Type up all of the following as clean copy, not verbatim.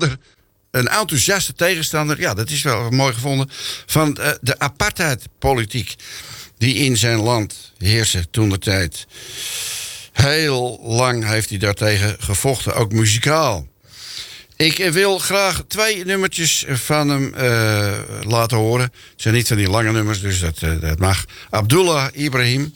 tegenstander, een enthousiaste tegenstander, ja, dat is wel mooi gevonden, van de apartheidpolitiek die in zijn land heerste toentertijd. Heel lang heeft hij daartegen gevochten, ook muzikaal. Ik wil graag 2 nummertjes van hem laten horen. Het zijn niet van die lange nummers, dus dat mag. Abdullah Ibrahim.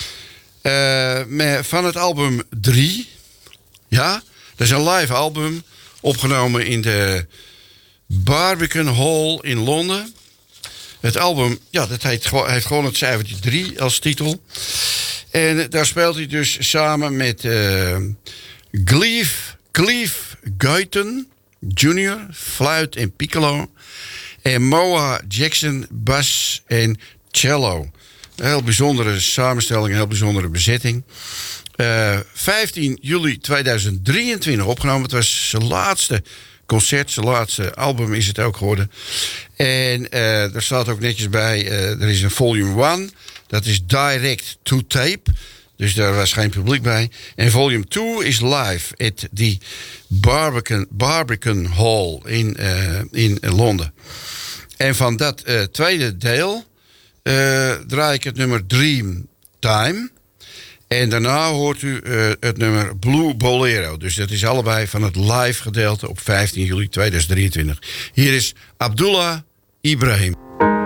Van het album 3. Ja, dat is een live album. Opgenomen in de Barbican Hall in Londen. Het album, ja, dat heeft gewoon het cijfertje 3 als titel. En daar speelt hij dus samen met Cleve Guyton Jr., fluit en piccolo. En Moa Jackson, bas en cello. Een heel bijzondere samenstelling, een heel bijzondere bezetting. 15 juli 2023 opgenomen. Het was zijn laatste concert, zijn laatste album is het ook geworden. En er staat ook netjes bij, er is een volume 1. Dat is direct to tape. Dus daar was geen publiek bij. En volume 2 is live at the Barbican Hall in Londen. En van dat tweede deel draai ik het nummer Dream Time. En daarna hoort u het nummer Blue Bolero. Dus dat is allebei van het live gedeelte op 15 juli 2023. Hier is Abdullah Ibrahim.